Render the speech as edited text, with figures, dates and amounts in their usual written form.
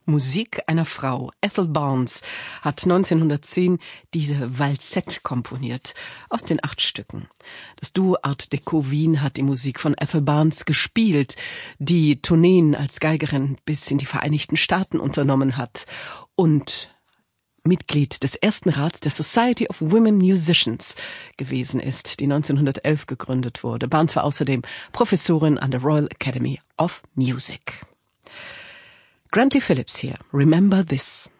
Musik einer Frau. Ethel Barnes hat 1910 diese Walzette komponiert, aus den 8 Stücken. Das Duo Art Deco Wien hat die Musik von Ethel Barnes gespielt, die Tourneen als Geigerin bis in die Vereinigten Staaten unternommen hat und Mitglied des ersten Rats der Society of Women Musicians gewesen ist, die 1911 gegründet wurde. Barnes war außerdem Professorin an der Royal Academy of Music. Grantley Phillips hier, Remember This.